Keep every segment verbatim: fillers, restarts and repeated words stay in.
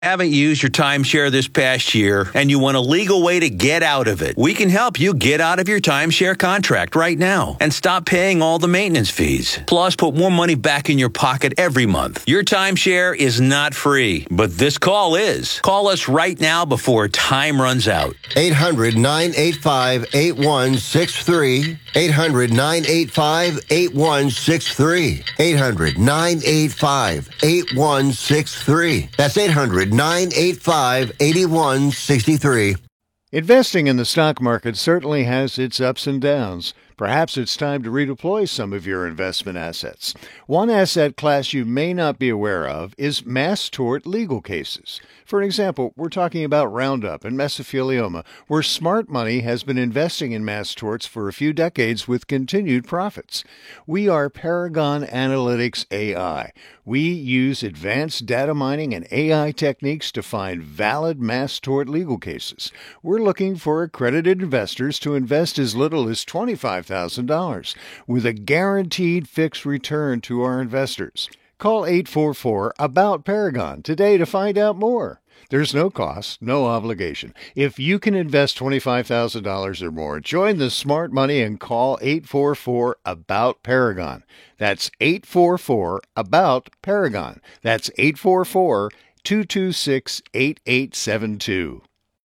Haven't used your timeshare this past year and you want a legal way to get out of it? We can help you get out of your timeshare contract right now and stop paying all the maintenance fees. Plus, put more money back in your pocket every month. Your timeshare is not free, but this call is. Call us right now before time runs out. eight hundred, nine eight five, eight one six three. eight hundred, nine eight five, eight one six three. eight hundred, nine eight five, eight one six three. That's eight hundred, nine eight five, eight one six three. Investing in the stock market certainly has its ups and downs. Perhaps it's time to redeploy some of your investment assets. One asset class you may not be aware of is mass tort legal cases. For example, we're talking about Roundup and mesothelioma, where smart money has been investing in mass torts for a few decades with continued profits. We are Paragon Analytics A I. We use advanced data mining and A I techniques to find valid mass tort legal cases. We're looking for accredited investors to invest as little as twenty-five thousand dollars with a guaranteed fixed return to our investors. Call eight four four, ABOUT Paragon today to find out more. There's no cost, no obligation. If you can invest twenty-five thousand dollars or more, join the smart money and call eight four four, ABOUT Paragon. That's eight four four, ABOUT Paragon. That's eight four four, two two six, eight eight seven two.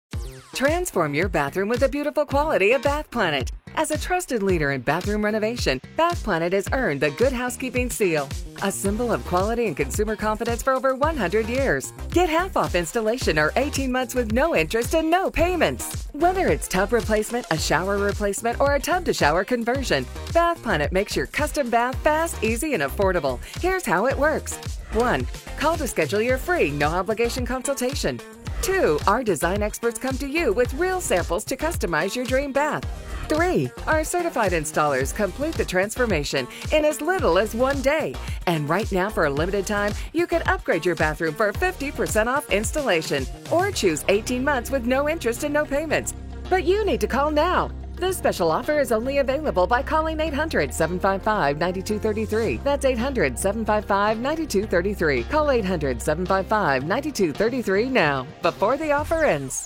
Transform your bathroom with the beautiful quality of Bath Planet. As a trusted leader in bathroom renovation, Bath Planet has earned the Good Housekeeping seal, a symbol of quality and consumer confidence for over one hundred years. Get half off installation or eighteen months with no interest and no payments. Whether it's tub replacement, a shower replacement, or a tub-to-shower conversion, Bath Planet makes your custom bath fast, easy, and affordable. Here's how it works. one. Call to schedule your free, no-obligation consultation. two. Our design experts come to you with real samples to customize your dream bath. three. Our certified installers complete the transformation in as little as one day. And right now, for a limited time, you can upgrade your bathroom for fifty percent off installation or choose eighteen months with no interest and no payments. But you need to call now. This special offer is only available by calling eight hundred, seven five five, nine two three three. That's eight hundred, seven five five, nine two three three. Call eight hundred, seven five five, nine two three three now, before the offer ends.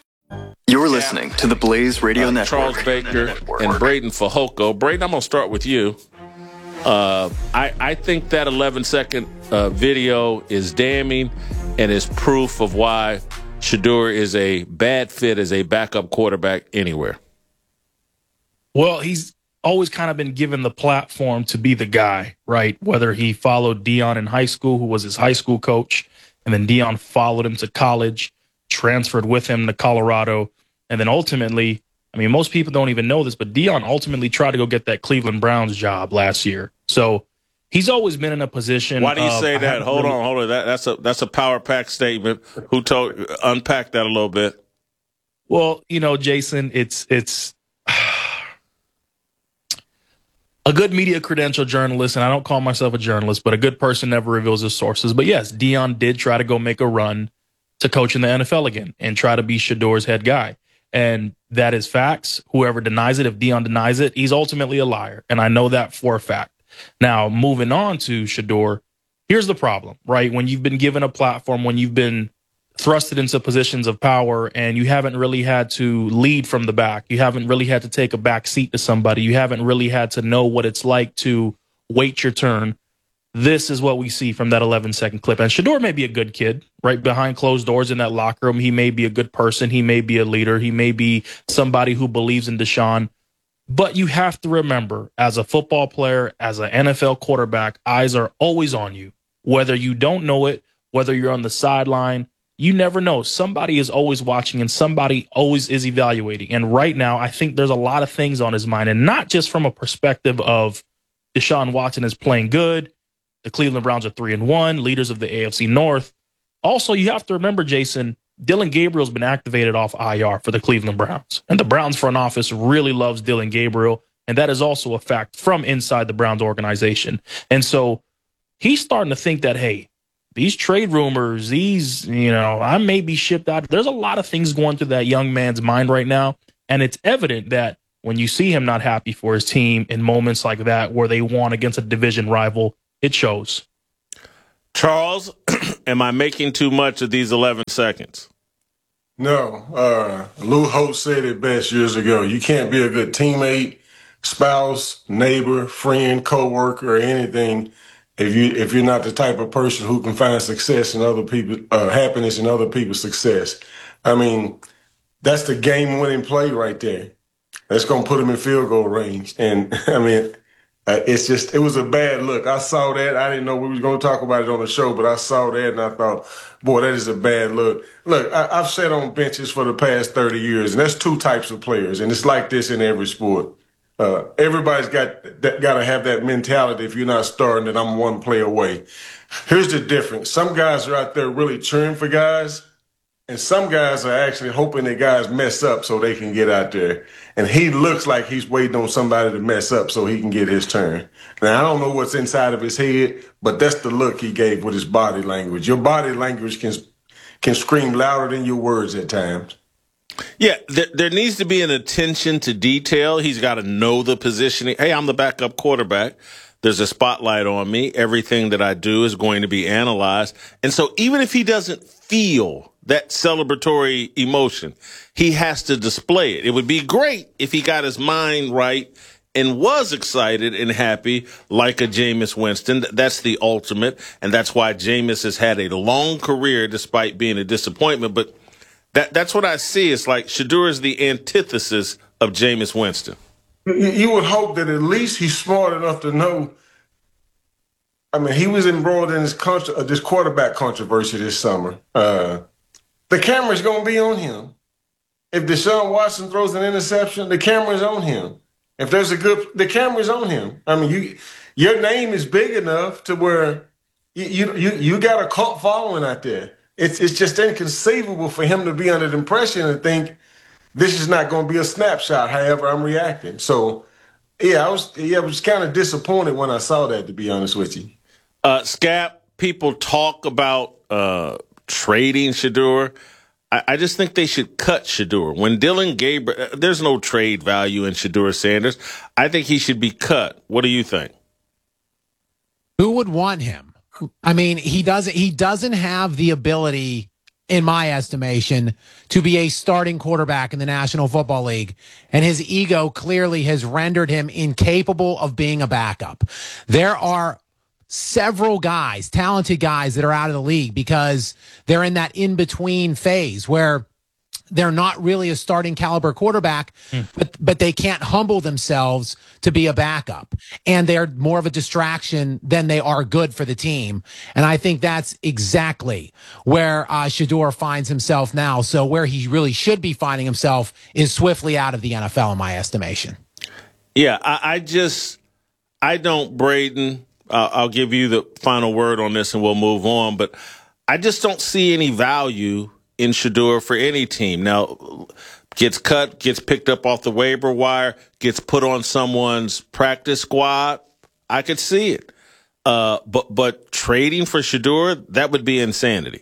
You're listening to the Blaze Radio uh, Network. Charles Baker and Braden Fajoko. Braden, I'm going to start with you. Uh, I, I think that eleven-second uh, video is damning and is proof of why Shedeur is a bad fit as a backup quarterback anywhere. Well, he's always kind of been given the platform to be the guy, right? Whether he followed Deion in high school, who was his high school coach, and then Deion followed him to college, transferred with him to Colorado, and then ultimately, I mean, most people don't even know this, but Deion ultimately tried to go get that Cleveland Browns job last year. So he's always been in a position. Why do you of, say that? Hold really, on, hold on. That, that's a that's a power pack statement. Who told? Unpack that a little bit. Well, you know, Jason, it's it's. A good media credential journalist, and I don't call myself a journalist, but a good person never reveals his sources. But yes, Deion did try to go make a run to coach in the N F L again and try to be Shedeur's head guy. And that is facts. Whoever denies it, if Deion denies it, he's ultimately a liar. And I know that for a fact. Now, moving on to Shedeur, here's the problem, right? When you've been given a platform, when you've been thrusted into positions of power and you haven't really had to lead from the back, you haven't really had to take a back seat to somebody, you haven't really had to know what it's like to wait your turn. This is what we see from that eleven-second clip. And Shedeur may be a good kid, right? Behind closed doors in that locker room, he may be a good person. He may be a leader. He may be somebody who believes in Deshaun. But you have to remember, as a football player, as an N F L quarterback, eyes are always on you. Whether you don't know it, whether you're on the sideline, you never know. Somebody is always watching and somebody always is evaluating. And right now, I think there's a lot of things on his mind, and not just from a perspective of Deshaun Watson is playing good. The Cleveland Browns are three and one, leaders of the A F C North. Also, you have to remember, Jason, Dylan Gabriel's been activated off I R for the Cleveland Browns. And the Browns front office really loves Dylan Gabriel. And that is also a fact from inside the Browns organization. And so he's starting to think that, hey, these trade rumors, these, you know, I may be shipped out. There's a lot of things going through that young man's mind right now. And it's evident that when you see him not happy for his team in moments like that where they won against a division rival, it shows. Charles, am I making too much of these eleven seconds? No. Uh, Lou Holtz said it best years ago. You can't be a good teammate, spouse, neighbor, friend, coworker, or anything if you if you're not the type of person who can find success in other people, uh, happiness in other people's success. I mean, that's the game-winning play right there. That's gonna put him in field goal range. And I mean, uh, it's just it was a bad look. I saw that. I didn't know we was gonna talk about it on the show, but I saw that and I thought, boy, that is a bad look. Look, I, I've sat on benches for the past thirty years, and there's two types of players, and it's like this in every sport. Uh, everybody's got that, got to have that mentality. If you're not starting, that I'm one play away. Here's the difference. Some guys are out there really cheering for guys, and some guys are actually hoping that guys mess up so they can get out there. And he looks like he's waiting on somebody to mess up so he can get his turn. Now, I don't know what's inside of his head, but that's the look he gave with his body language. Your body language can can scream louder than your words at times. Yeah, there, there needs to be an attention to detail. He's got to know the positioning. Hey, I'm the backup quarterback. There's a spotlight on me. Everything that I do is going to be analyzed. And so even if he doesn't feel that celebratory emotion, he has to display it. It would be great if he got his mind right and was excited and happy like a Jameis Winston. That's the ultimate, and that's why Jameis has had a long career despite being a disappointment. But That that's what I see. It's like Shedeur is the antithesis of Jameis Winston. You would hope that at least he's smart enough to know. I mean, he was embroiled in this contra- this quarterback controversy this summer. Uh, the camera's going to be on him. If Deshaun Watson throws an interception, the camera's on him. If there's a good, the camera's on him. I mean, you your name is big enough to where you you you, you got a cult following out there. It's it's just inconceivable for him to be under the impression and think this is not going to be a snapshot. However, I'm reacting. So, yeah, I was yeah, I was kind of disappointed when I saw that. To be honest with you, uh, Scap, people talk about uh, trading Shedeur. I, I just think they should cut Shedeur. When Dillon Gabriel, there's no trade value in Shedeur Sanders. I think he should be cut. What do you think? Who would want him? I mean, he doesn't he doesn't have the ability, in my estimation, to be a starting quarterback in the National Football League. And his ego clearly has rendered him incapable of being a backup. There are several guys, talented guys, that are out of the league because they're in that in-between phase where they're not really a starting caliber quarterback, mm. but but they can't humble themselves to be a backup. And they're more of a distraction than they are good for the team. And I think that's exactly where uh, Shedeur finds himself now. So where he really should be finding himself is swiftly out of the N F L, in my estimation. Yeah, I, I just, I don't, Braden, uh, I'll give you the final word on this and we'll move on, but I just don't see any value in Shedeur for any team. Now, gets cut, gets picked up off the waiver wire, gets put on someone's practice squad. I could see it. Uh, but but trading for Shedeur, that would be insanity.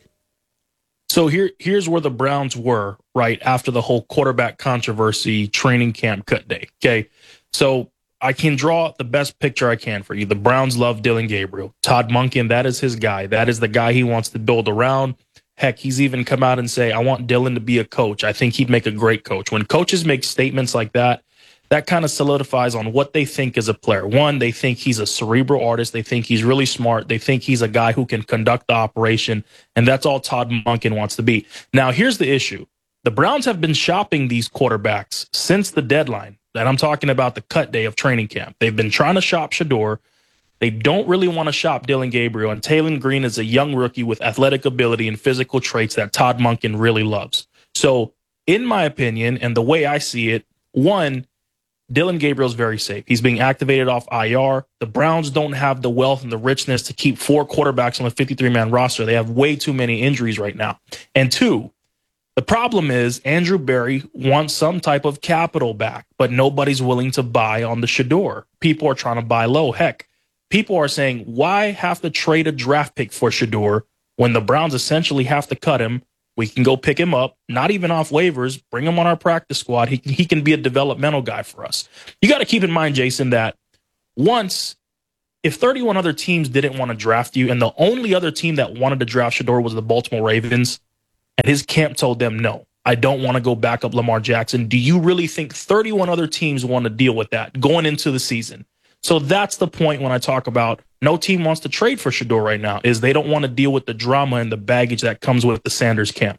So here here's where the Browns were right after the whole quarterback controversy training camp cut day. Okay. So I can draw the best picture I can for you. The Browns love Dillon Gabriel. Todd Monken, that is his guy. That is the guy he wants to build around. Heck, he's even come out and say, I want Dillon to be a coach. I think he'd make a great coach. When coaches make statements like that, that kind of solidifies on what they think is a player. One, they think he's a cerebral artist. They think he's really smart. They think he's a guy who can conduct the operation. And that's all Todd Monken wants to be. Now, here's the issue. The Browns have been shopping these quarterbacks since the deadline. And I'm talking about the cut day of training camp. They've been trying to shop Shedeur. They don't really want to shop Dillon Gabriel, and Taylon Green is a young rookie with athletic ability and physical traits that Todd Monken really loves. So, in my opinion, and the way I see it, one, Dillon Gabriel's very safe. He's being activated off I R. The Browns don't have the wealth and the richness to keep four quarterbacks on a fifty-three man roster. They have way too many injuries right now. And two, the problem is Andrew Berry wants some type of capital back, but nobody's willing to buy on the Shedeur. People are trying to buy low. Heck, people are saying, why have to trade a draft pick for Shedeur when the Browns essentially have to cut him? We can go pick him up, not even off waivers, bring him on our practice squad. He, he can be a developmental guy for us. You got to keep in mind, Jason, that once if thirty-one other teams didn't want to draft you and the only other team that wanted to draft Shedeur was the Baltimore Ravens, and his camp told them, no, I don't want to go back up Lamar Jackson, do you really think thirty-one other teams want to deal with that going into the season? So that's the point when I talk about no team wants to trade for Shedeur right now, is they don't want to deal with the drama and the baggage that comes with the Sanders camp.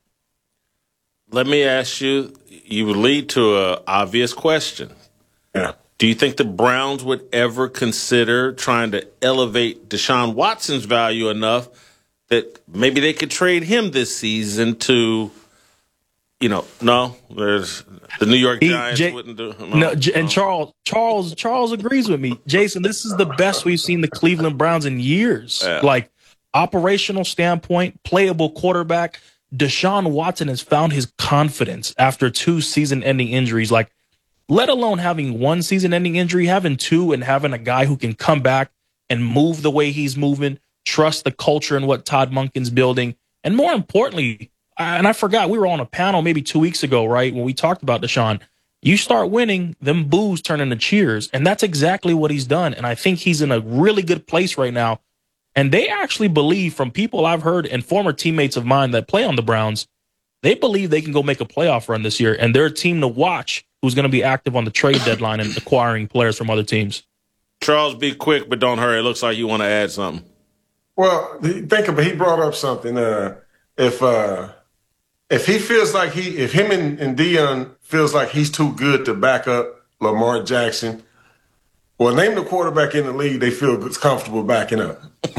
Let me ask you, you would lead to an obvious question. Yeah. Do you think the Browns would ever consider trying to elevate Deshaun Watson's value enough that maybe they could trade him this season to, you know, no, there's the New York Giants he, J- wouldn't do no, no, and no. Charles, Charles, Charles agrees with me. Jason, this is the best we've seen the Cleveland Browns in years. Yeah. Like operational standpoint, playable quarterback. Deshaun Watson has found his confidence after two season-ending injuries. Like, let alone having one season-ending injury, having two and having a guy who can come back and move the way he's moving, trust the culture and what Todd Monken's building. And more importantly, and I forgot, we were on a panel maybe two weeks ago, right, when we talked about Deshaun. You start winning, them boos turn into cheers, and that's exactly what he's done. And I think he's in a really good place right now. And they actually believe, from people I've heard and former teammates of mine that play on the Browns, they believe they can go make a playoff run this year, and they're a team to watch who's going to be active on the trade deadline and acquiring players from other teams. Charles, be quick, but don't hurry. It looks like you want to add something. Well, think about, he brought up something. Uh, if uh, if he feels like he, if him and, and Dion feels like he's too good to back up Lamar Jackson, well, name the quarterback in the league they feel comfortable backing up.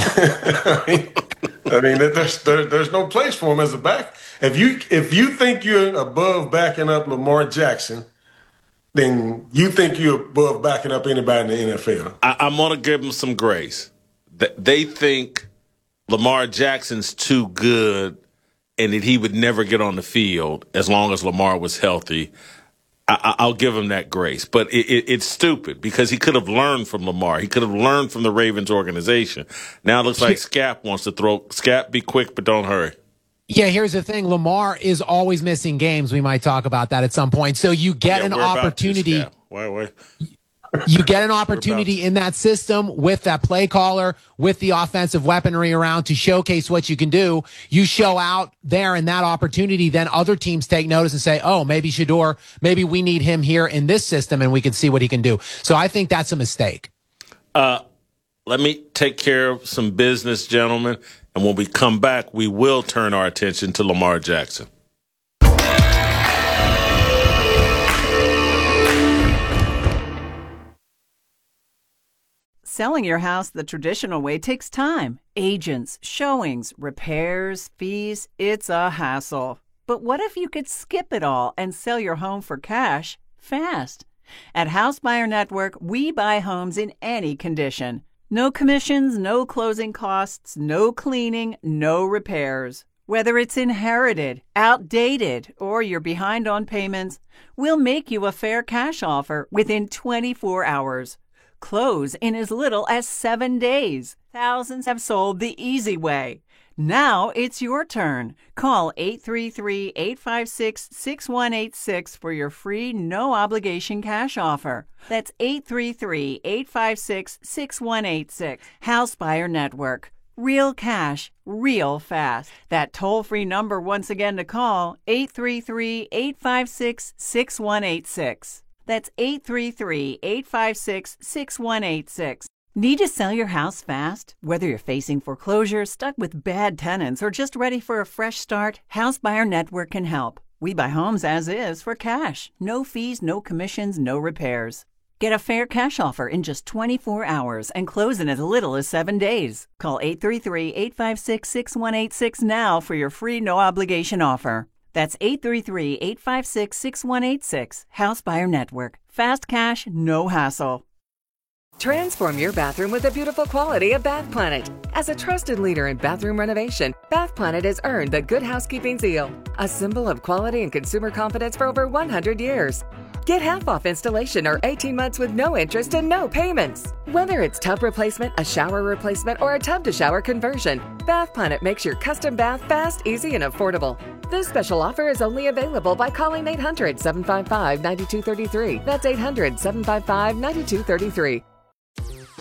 I mean, I mean there's there, there's no place for him as a back. If you if you think you're above backing up Lamar Jackson, then you think you're above backing up anybody in the N F L. I, I'm going to give them some grace. They think Lamar Jackson's too good and that he would never get on the field as long as Lamar was healthy. I, I'll give him that grace. But it, it, it's stupid because he could have learned from Lamar. He could have learned from the Ravens organization. Now it looks like Scap wants to throw. Scap, be quick, but don't hurry. Yeah, here's the thing. Lamar is always missing games. We might talk about that at some point. So you get yeah, an opportunity. To, why, why? You get an opportunity in that system with that play caller, with the offensive weaponry around to showcase what you can do. You show out there in that opportunity, then other teams take notice and say, oh, maybe Shedeur, maybe we need him here in this system and we can see what he can do. So I think that's a mistake. Uh, let me take care of some business, gentlemen. And when we come back, we will turn our attention to Lamar Jackson. Selling your house the traditional way takes time. Agents, showings, repairs, fees, it's a hassle. But what if you could skip it all and sell your home for cash fast? At House Buyer Network, we buy homes in any condition. No commissions, no closing costs, no cleaning, no repairs. Whether it's inherited, outdated, or you're behind on payments, we'll make you a fair cash offer within twenty-four hours. Close in as little as seven days. Thousands have sold the easy way. Now it's your turn. Call eight three three, eight five six, six one eight six for your free no-obligation cash offer. That's eight three three, eight five six, six one eight six. House Buyer Network. Real cash, real fast. That toll-free number once again to call, eight three three, eight five six, six one eight six. That's eight three three, eight five six, six one eight six. Need to sell your house fast? Whether you're facing foreclosure, stuck with bad tenants, or just ready for a fresh start, House Buyer Network can help. We buy homes as is for cash. No fees, no commissions, no repairs. Get a fair cash offer in just twenty-four hours and close in as little as seven days. Call eight three three, eight five six, six one eight six now for your free no-obligation offer. That's eight three three, eight five six, six one eight six. House Buyer Network. Fast cash, no hassle. Transform your bathroom with the beautiful quality of Bath Planet. As a trusted leader in bathroom renovation, Bath Planet has earned the Good Housekeeping seal, a symbol of quality and consumer confidence for over one hundred years. Get half off installation or eighteen months with no interest and no payments. Whether it's tub replacement, a shower replacement, or a tub-to-shower conversion, Bath Planet makes your custom bath fast, easy, and affordable. This special offer is only available by calling eight hundred, seven five five, nine two three three. That's eight hundred, seven five five, nine two three three.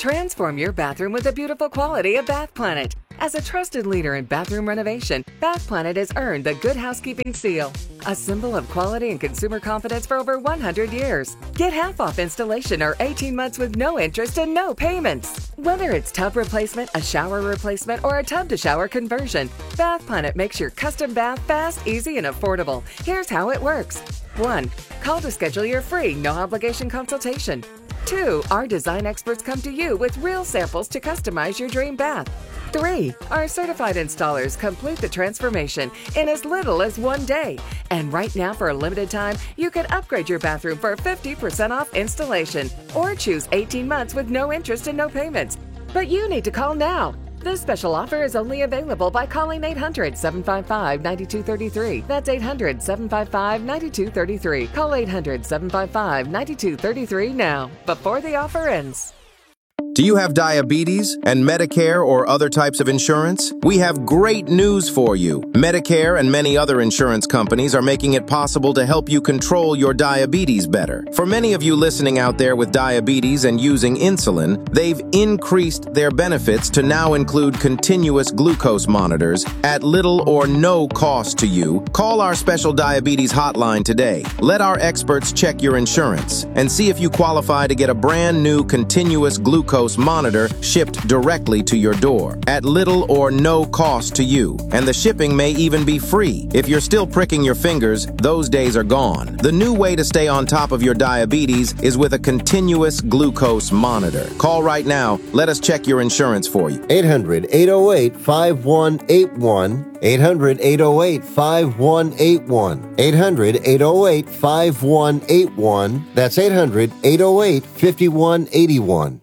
Transform your bathroom with the beautiful quality of Bath Planet. As a trusted leader in bathroom renovation, Bath Planet has earned the Good Housekeeping seal, a symbol of quality and consumer confidence for over one hundred years. Get half off installation or eighteen months with no interest and no payments. Whether it's tub replacement, a shower replacement, or a tub-to-shower conversion, Bath Planet makes your custom bath fast, easy, and affordable. Here's how it works. one. Call to schedule your free, no-obligation consultation. two. Our design experts come to you with real samples to customize your dream bath. three. Our certified installers complete the transformation in as little as one day. And right now, for a limited time, you can upgrade your bathroom for fifty percent off installation or choose eighteen months with no interest and no payments. But you need to call now. This special offer is only available by calling eight hundred, seven five five, nine two three three. That's eight hundred, seven five five, nine two three three. Call eight hundred, seven five five, nine two three three now, before the offer ends. Do you have diabetes and Medicare or other types of insurance? We have great news for you. Medicare and many other insurance companies are making it possible to help you control your diabetes better. For many of you listening out there with diabetes and using insulin, they've increased their benefits to now include continuous glucose monitors at little or no cost to you. Call our special diabetes hotline today. Let our experts check your insurance and see if you qualify to get a brand new continuous glucose monitor shipped directly to your door at little or no cost to you. And the shipping may even be free. If you're still pricking your fingers, those days are gone. The new way to stay on top of your diabetes is with a continuous glucose monitor. Call right now. Let us check your insurance for you. eight hundred, eight oh eight, five one eight one. eight hundred, eight oh eight, five one eight one. eight hundred, eight oh eight, five one eight one. That's eight hundred, eight oh eight, five one eight one.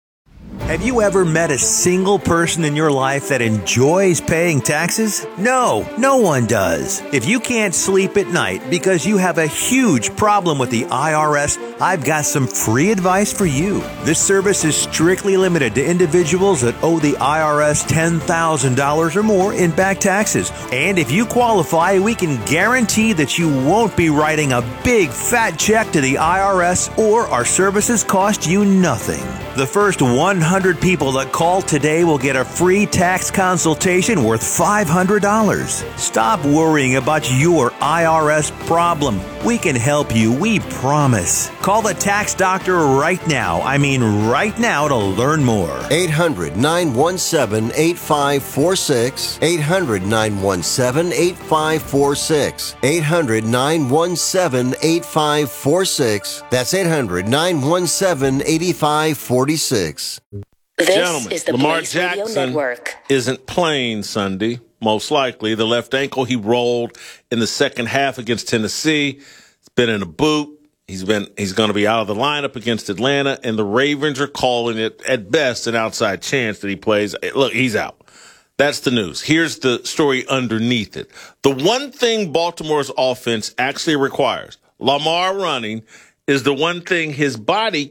Have you ever met a single person in your life that enjoys paying taxes? No, no one does. If you can't sleep at night because you have a huge problem with the I R S, I've got some free advice for you. This service is strictly limited to individuals that owe the I R S ten thousand dollars or more in back taxes. And if you qualify, we can guarantee that you won't be writing a big fat check to the I R S, or our services cost you nothing. The first one hundred people that call today will get a free tax consultation worth five hundred dollars. Stop worrying about your I R S problem. We can help you, we promise. Call the tax doctor right now. I mean right now to learn more. eight hundred, nine one seven, eight five four six. eight hundred, nine one seven, eight five four six. eight hundred, nine one seven, eight five four six. That's eight hundred, nine one seven, eight five four six. This Gentlemen, is the Lamar Blaze Radio Jackson Network. Isn't playing Sunday, most likely. The left ankle he rolled in the second half against Tennessee. It's been in a boot. He's been he's going to be out of the lineup against Atlanta, and the Ravens are calling it at best an outside chance that he plays. Look, he's out. That's the news. Here's the story underneath it. The one thing Baltimore's offense actually requires, Lamar running, is the one thing his body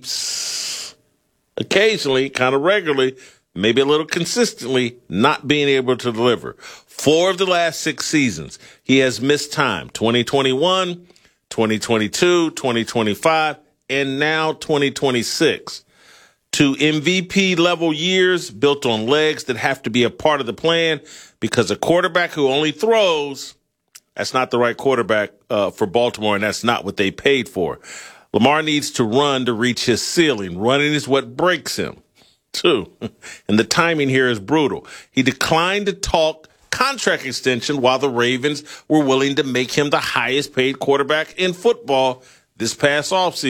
keeps occasionally, kind of regularly, maybe a little consistently, not being able to deliver. Four of the last six seasons, he has missed time. twenty twenty-one, twenty twenty-two, twenty twenty-five, and now twenty twenty-six. Two M V P level years built on legs that have to be a part of the plan, because a quarterback who only throws, that's not the right quarterback uh, for Baltimore, and that's not what they paid for. Lamar needs to run to reach his ceiling. Running is what breaks him, too. And the timing here is brutal. He declined to talk contract extension while the Ravens were willing to make him the highest paid quarterback in football this past offseason.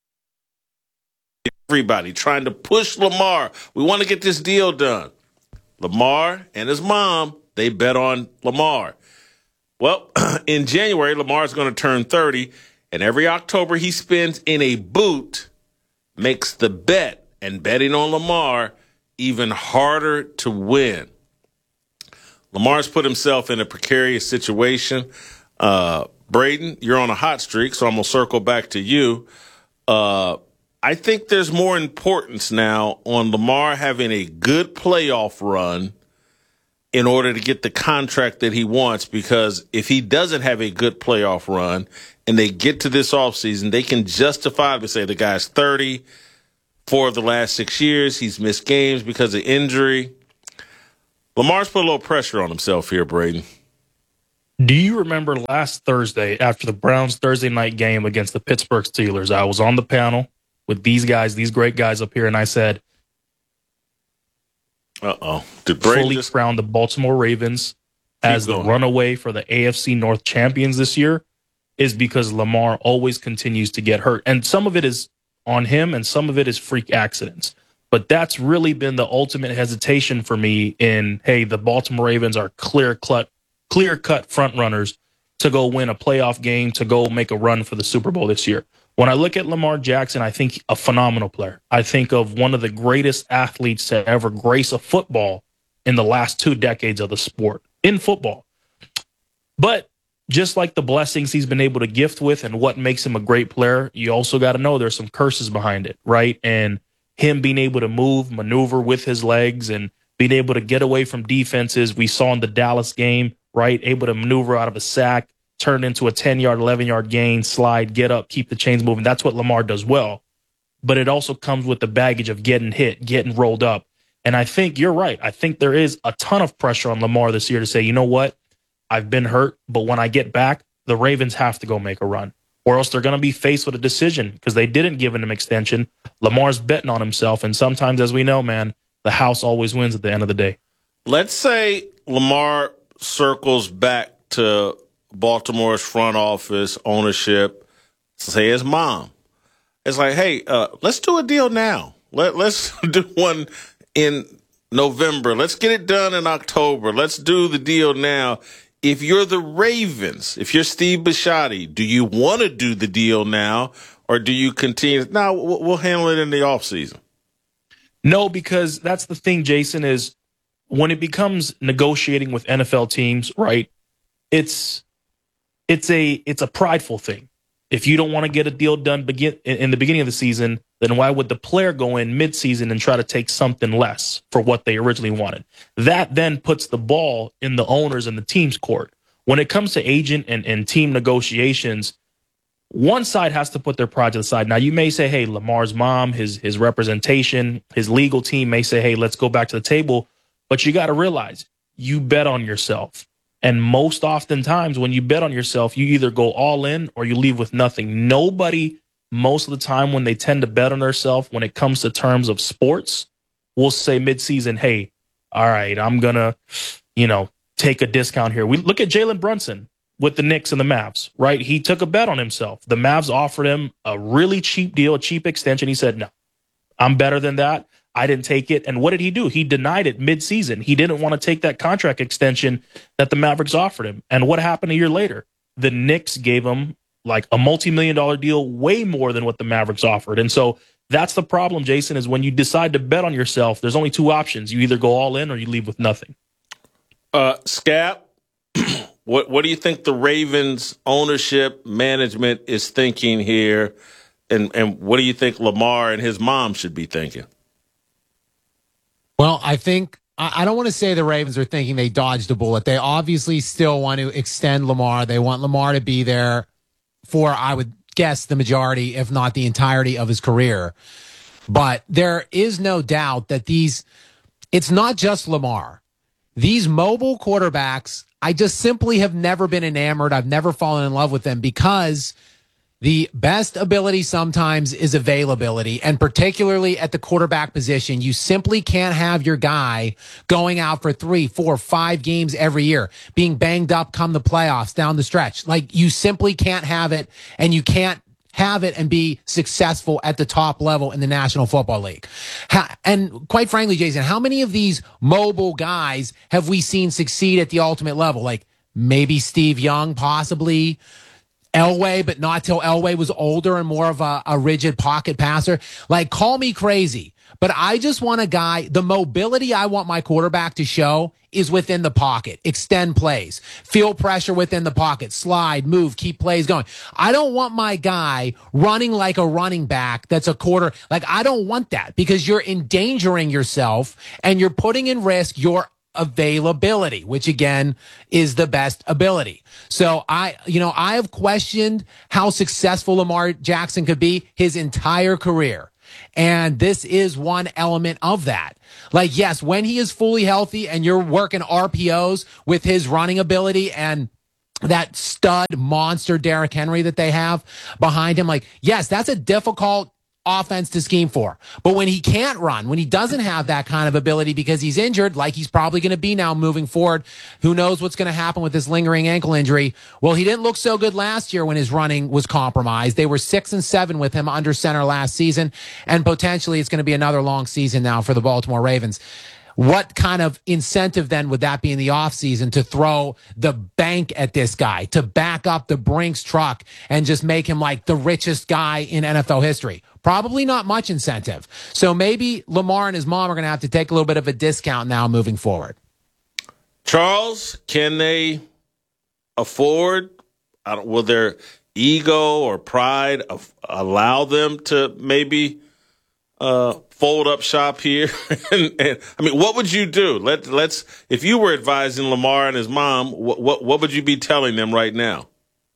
Everybody trying to push Lamar. We want to get this deal done. Lamar and his mom, they bet on Lamar. Well, in January, Lamar is going to turn thirty. And every October he spends in a boot makes the bet and betting on Lamar even harder to win. Lamar's put himself in a precarious situation. Uh, Braden, you're on a hot streak, so I'm going to circle back to you. Uh, I think there's more importance now on Lamar having a good playoff run in order to get the contract that he wants, because if he doesn't have a good playoff run and they get to this offseason, they can justifiably say the guy's thirty, four of the last six years. He's missed games because of injury. Lamar's put a little pressure on himself here, Braden. Do you remember last Thursday after the Browns Thursday night game against the Pittsburgh Steelers? I was on the panel with these guys, these great guys up here, and I said, uh-oh. Did Braden fully just crown the Baltimore Ravens as the runaway for the A F C North champions this year is because Lamar always continues to get hurt. And some of it is on him and some of it is freak accidents. But that's really been the ultimate hesitation for me in, hey, the Baltimore Ravens are clear-cut clear-cut front runners to go win a playoff game, to go make a run for the Super Bowl this year. When I look at Lamar Jackson, I think a phenomenal player. I think of one of the greatest athletes to ever grace a football in the last two decades of the sport, in football. But just like the blessings he's been able to gift with and what makes him a great player, you also got to know there's some curses behind it, right? And him being able to move, maneuver with his legs, and being able to get away from defenses. We saw in the Dallas game, right? Able to maneuver out of a sack, turn into a ten-yard, eleven-yard gain, slide, get up, keep the chains moving. That's what Lamar does well. But it also comes with the baggage of getting hit, getting rolled up. And I think you're right. I think there is a ton of pressure on Lamar this year to say, you know what? I've been hurt, but when I get back, the Ravens have to go make a run. Or else they're going to be faced with a decision because they didn't give him an extension. Lamar's betting on himself. And sometimes, as we know, man, the house always wins at the end of the day. Let's say Lamar circles back to Baltimore's front office, ownership, say his mom. It's like, hey, uh, let's do a deal now. Let, let's do one in November. Let's get it done in October. Let's do the deal now. If you're the Ravens, if you're Steve Bisciotti, do you want to do the deal now or do you continue? No, we'll handle it in the offseason. No, because that's the thing, Jason, is when it becomes negotiating with N F L teams, right, it's it's a it's a prideful thing. If you don't want to get a deal done begin in the beginning of the season, then why would the player go in midseason and try to take something less for what they originally wanted? That then puts the ball in the owners and the team's court. When it comes to agent and, and team negotiations, one side has to put their pride to the side. Now, you may say, hey, Lamar's mom, his his representation, his legal team may say, hey, let's go back to the table. But you got to realize you bet on yourself. And most oftentimes when you bet on yourself, you either go all in or you leave with nothing. Nobody, most of the time when they tend to bet on themselves when it comes to terms of sports, will say midseason, hey, all right, I'm going to, you know, take a discount here. We look at Jalen Brunson with the Knicks and the Mavs, right? He took a bet on himself. The Mavs offered him a really cheap deal, a cheap extension. He said, no, I'm better than that. I didn't take it. And what did he do? He denied it midseason. He didn't want to take that contract extension that the Mavericks offered him. And what happened a year later? The Knicks gave him like a multi-million dollar deal, way more than what the Mavericks offered. And so that's the problem, Jason, is when you decide to bet on yourself, there's only two options. You either go all in or you leave with nothing. Uh, Scap, what what do you think the Ravens ownership management is thinking here? And, and what do you think Lamar and his mom should be thinking? Well, I think I don't want to say the Ravens are thinking they dodged a bullet. They obviously still want to extend Lamar. They want Lamar to be there for, I would guess, the majority, if not the entirety of his career. But there is no doubt that these, it's not just Lamar. These mobile quarterbacks, I just simply have never been enamored. I've never fallen in love with them because the best ability sometimes is availability, and particularly at the quarterback position, you simply can't have your guy going out for three, four, five games every year, being banged up come the playoffs down the stretch. Like, you simply can't have it, and you can't have it and be successful at the top level in the National Football League. How, and quite frankly, Jason, how many of these mobile guys have we seen succeed at the ultimate level? Like maybe Steve Young, possibly Elway, but not till Elway was older and more of a, a rigid pocket passer. Like, call me crazy, but I just want a guy, the mobility I want my quarterback to show is within the pocket, extend plays, feel pressure within the pocket, slide, move, keep plays going. I don't want my guy running like a running back that's a quarter. Like, I don't want that because you're endangering yourself and you're putting in risk your availability, which again is the best ability. So I, you know, I have questioned how successful Lamar Jackson could be his entire career. And this is one element of that. Like, yes, when he is fully healthy and you're working R P Os with his running ability and that stud monster Derrick Henry that they have behind him, like, yes, that's a difficult offense to scheme for. But when he can't run, when he doesn't have that kind of ability because he's injured, like he's probably going to be now moving forward, who knows what's going to happen with this lingering ankle injury. Well, he didn't look so good last year when his running was compromised. They were six and seven with him under center last season, and potentially it's going to be another long season now for the Baltimore Ravens. What kind of incentive then would that be in the offseason to throw the bank at this guy, to back up the Brinks truck and just make him like the richest guy in N F L history? Probably not much incentive. So maybe Lamar and his mom are going to have to take a little bit of a discount now moving forward. Charles, can they afford, I don't, will their ego or pride of, allow them to maybe uh, fold up shop here? and, and I mean, what would you do? Let, let's, if you were advising Lamar and his mom, what, what, what would you be telling them right now?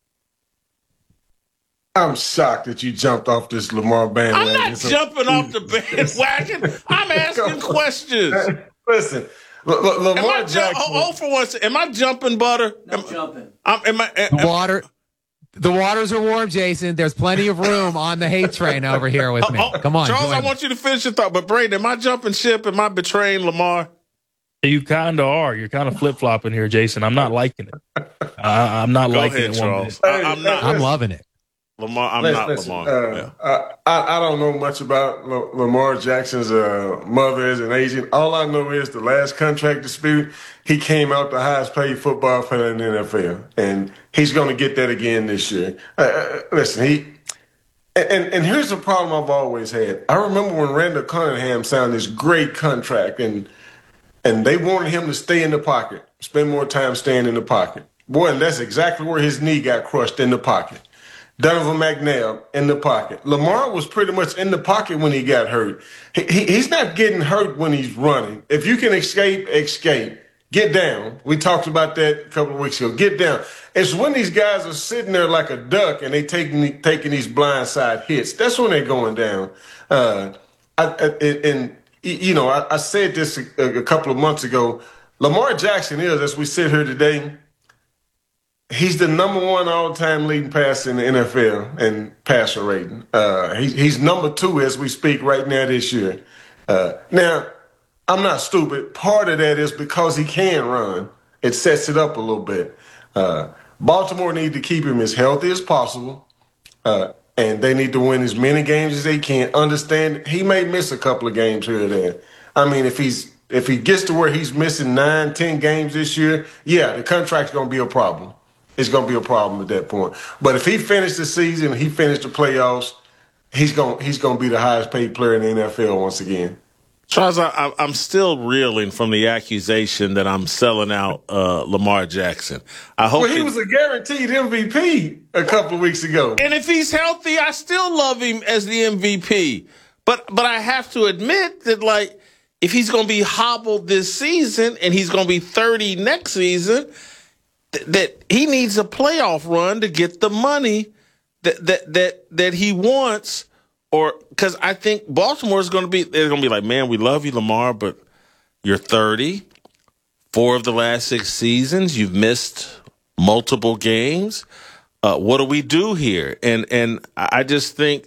I'm shocked that you jumped off this Lamar bandwagon. I'm not so, jumping off the bandwagon. I'm asking questions. Listen, L- L- Lamar am I ju- Jackson. Oh, oh, for once, am I jumping, Butter? No am, jumping. I'm, am I, am, The water, the waters are warm, Jason. There's plenty of room on the hate train over here with me. Oh, oh, Come on, Charles. join I me. want you to finish your thought. But Braden, am I jumping ship? Am I betraying Lamar? You kind of are. You're kind of flip flopping here, Jason. I'm not liking it. I, I'm not Go liking ahead, it. One Charles. bit. I, I'm not. I'm loving it. Lamar. I'm Listen, not listen, Lamar. uh, Yeah. I, I, I don't know much about L- Lamar Jackson's uh, mother as an agent. All I know is the last contract dispute, he came out the highest paid football player in the N F L, and he's going to get that again this year. Uh, uh, listen, he and, and here's the problem I've always had. I remember when Randall Cunningham signed this great contract, and and they wanted him to stay in the pocket, spend more time staying in the pocket. Boy, and that's exactly where his knee got crushed, in the pocket. Donovan McNabb in the pocket. Lamar was pretty much in the pocket when he got hurt. He, he, he's not getting hurt when he's running. If you can escape, escape. Get down. We talked about that a couple of weeks ago. Get down. It's when these guys are sitting there like a duck and they taking taking these blindside hits. That's when they're going down. Uh, I, I, and, you know, I, I said this a, a couple of months ago. Lamar Jackson is, as we sit here today, he's the number one all-time leading passer in the N F L in passer rating. Uh, he, he's number two as we speak right now this year. Uh, now, I'm not stupid. Part of that is because he can run. It sets it up a little bit. Uh, Baltimore need to keep him as healthy as possible, uh, and they need to win as many games as they can. Understand he may miss a couple of games here or there. I mean, if he's if he gets to where he's missing nine, ten games this year, yeah, the contract's going to be a problem. It's going to be a problem at that point. But if he finished the season, he finished the playoffs, he's going he's going to be the highest paid player in the N F L once again. Charles, I, I'm still reeling from the accusation that I'm selling out uh, Lamar Jackson. I hope Well, he it- was a guaranteed M V P a couple of weeks ago. and if he's healthy, I still love him as the M V P. But but I have to admit that, like, if he's going to be hobbled this season and he's going to be thirty next season, th- that he needs a playoff run to get the money that that that that he wants. Or because I think Baltimore is going to be, they're going to be like, man, we love you, Lamar, but you're thirty. Four of the last six seasons, you've missed multiple games. Uh, what do we do here? And and I just think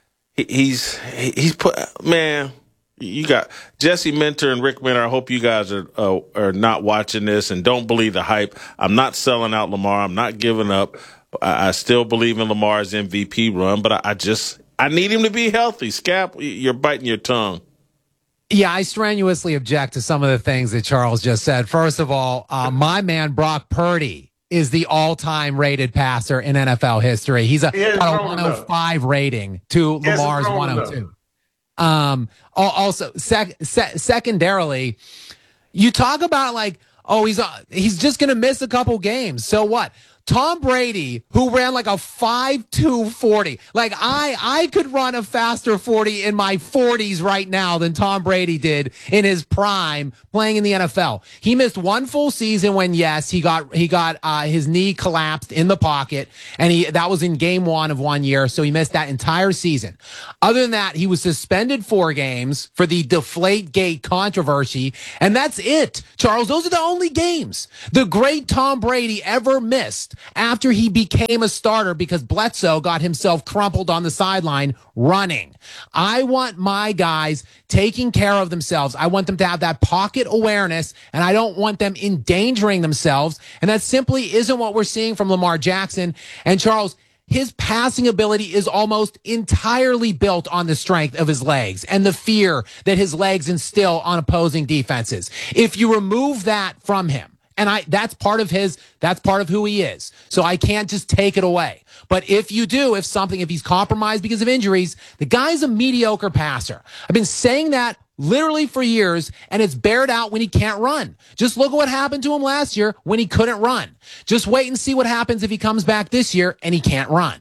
he's he's put, man. You got Jesse Minter and Rick Minter. I hope you guys are uh, are not watching this and don't believe the hype. I'm not selling out Lamar. I'm not giving up. I, I still believe in Lamar's M V P run, but I, I just I need him to be healthy. Scap, you're biting your tongue. Yeah, I strenuously object to some of the things that Charles just said. First of all, uh, my man Brock Purdy is the all-time rated passer in N F L history. He's a, got a one oh five rating to Lamar's one oh two. Um, also, sec- se- secondarily, you talk about like, oh, he's uh, he's just going to miss a couple games. So what? Tom Brady, who ran like a five two forty. Like, I I could run a faster forty in my forties right now than Tom Brady did in his prime playing in the N F L. He missed one full season when, yes, he got he got uh, his knee collapsed in the pocket, and he that was in game one of one year, so he missed that entire season. Other than that, he was suspended four games for the Deflategate controversy, and that's it. Charles, those are the only games the great Tom Brady ever missed after he became a starter because Bledsoe got himself crumpled on the sideline running. I want my guys taking care of themselves. I want them to have that pocket awareness, and I don't want them endangering themselves. And that simply isn't what we're seeing from Lamar Jackson. And Charles, his passing ability is almost entirely built on the strength of his legs and the fear that his legs instill on opposing defenses. If you remove that from him, and I, that's part of his, that's part of who he is. So I can't just take it away. But if you do, if something, if he's compromised because of injuries, the guy's a mediocre passer. I've been saying that literally for years, and it's bared out when he can't run. Just look at what happened to him last year when he couldn't run. Just wait and see what happens if he comes back this year and he can't run.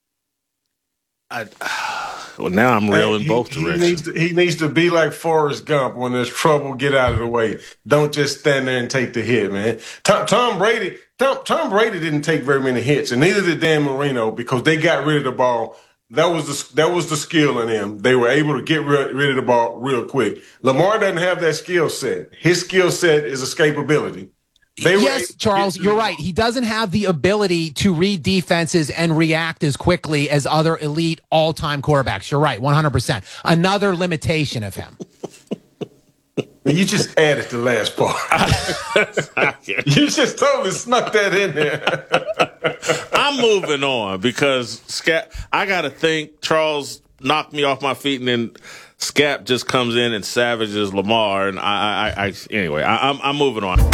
I, well, now I'm reeling he, both he directions. Needs to, he needs to be like Forrest Gump. When there's trouble, get out of the way. Don't just stand there and take the hit, man. Tom, Tom Brady, Tom, Tom Brady didn't take very many hits, and neither did Dan Marino because they got rid of the ball. That was the that was the skill in them. They were able to get rid, rid of the ball real quick. Lamar doesn't have that skill set. His skill set is escapability. They yes, Charles, you're right. He doesn't have the ability to read defenses and react as quickly as other elite all-time quarterbacks. You're right, one hundred percent. Another limitation of him. You just added the last part. You just totally snuck that in there. I'm moving on because Scap, I got to think Charles knocked me off my feet, and then Scap just comes in and savages Lamar. And I, I, I anyway, I, I'm, I'm moving on.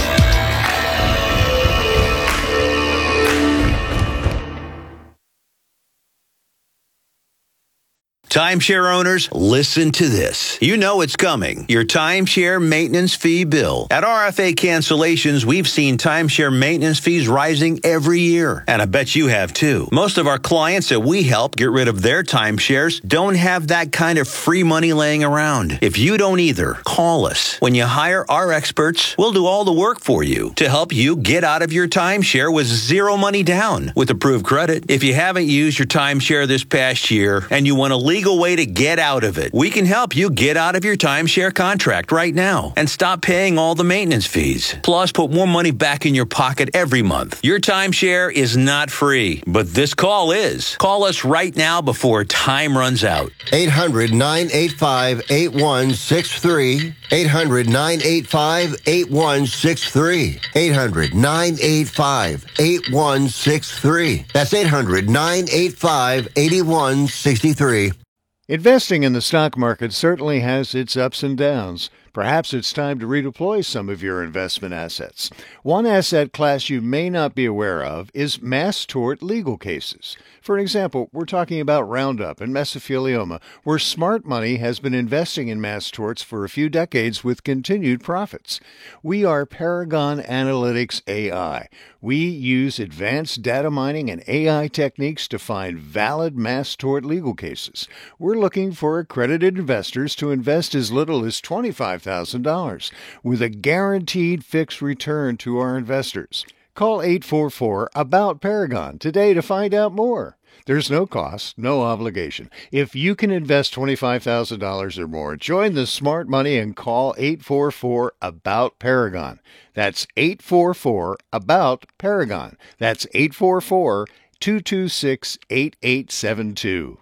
Timeshare owners, listen to this. You know it's coming. Your timeshare maintenance fee bill. At R F A Cancellations, we've seen timeshare maintenance fees rising every year. And I bet you have too. Most of our clients that we help get rid of their timeshares don't have that kind of free money laying around. If you don't either, call us. When you hire our experts, we'll do all the work for you to help you get out of your timeshare with zero money down with approved credit. If you haven't used your timeshare this past year and you want to leave legal way to get out of it. We can help you get out of your timeshare contract right now and stop paying all the maintenance fees. Plus, put more money back in your pocket every month. Your timeshare is not free, but this call is. Call us right now before time runs out. eight hundred, nine eight five, eight one six three. eight hundred, nine eight five, eight one six three. eight hundred, nine eight five, eight one six three. That's eight hundred, nine eight five, eight one six three. Investing in the stock market certainly has its ups and downs. Perhaps it's time to redeploy some of your investment assets. One asset class you may not be aware of is mass tort legal cases. For example, we're talking about Roundup and mesothelioma, where smart money has been investing in mass torts for a few decades with continued profits. We are Paragon Analytics A I. We use advanced data mining and A I techniques to find valid mass tort legal cases. We're looking for accredited investors to invest as little as twenty-five thousand dollars with a guaranteed fixed return to our investors. Call eight four four, A B O U T, Paragon today to find out more. There's no cost, no obligation. If you can invest twenty-five thousand dollars or more, join the smart money and call eight four four, A B O U T, Paragon. That's eight four four, A B O U T, Paragon. That's eight four four, two two six, eight eight seven two.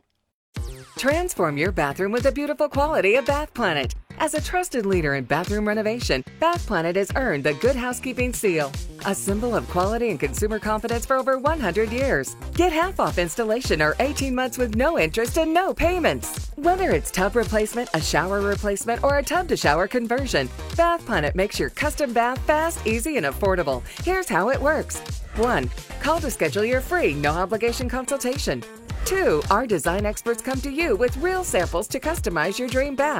Transform your bathroom with the beautiful quality of Bath Planet. As a trusted leader in bathroom renovation, Bath Planet has earned the Good Housekeeping seal, a symbol of quality and consumer confidence for over one hundred years. Get half off installation or eighteen months with no interest and no payments. Whether it's tub replacement, a shower replacement, or a tub-to-shower conversion, Bath Planet makes your custom bath fast, easy, and affordable. Here's how it works. one. Call to schedule your free, no-obligation consultation. two. Our design experts come to you with real samples to customize your dream bath.